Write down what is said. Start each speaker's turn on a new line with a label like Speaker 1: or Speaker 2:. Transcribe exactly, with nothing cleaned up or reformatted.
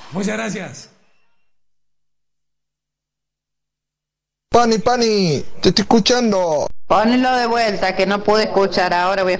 Speaker 1: Muchas gracias.
Speaker 2: Pani, Pani, te estoy escuchando.
Speaker 3: Ponlo de vuelta, que no pude escuchar. Ahora voy a